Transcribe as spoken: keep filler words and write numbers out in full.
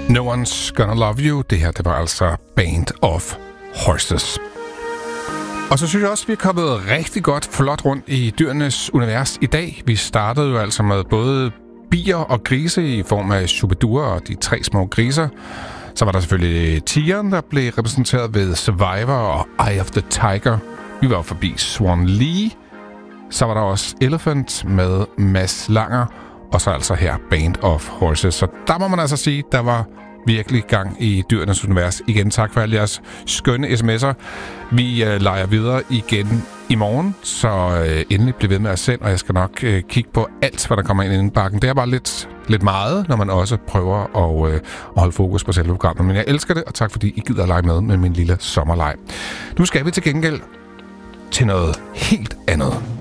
No One's Gonna Love You. Det her, det var altså Band of Horses. Og så synes jeg også, at vi er kommet rigtig godt flot rundt i dyrenes univers i dag. Vi startede jo altså med både bier og grise i form af Shubidua og de tre små griser. Så var der selvfølgelig tigeren, der blev repræsenteret ved Survivor og Eye of the Tiger. Vi var forbi Swan Lee. Så var der også Elephant med Mads Langer. Og så altså her Band of Horses. Så der må man altså sige, der var virkelig gang i dyrenes univers. Igen tak for alle jeres skønne sms'er. Vi øh, leger videre igen i morgen, så øh, endelig bliv ved med at sende, og jeg skal nok øh, kigge på alt, hvad der kommer ind i indbakken. Det er bare lidt, lidt meget, når man også prøver at, øh, at holde fokus på selve programmet. Men jeg elsker det, og tak fordi I gider at lege med med min lille sommerleg. Nu skal vi til gengæld til noget helt andet.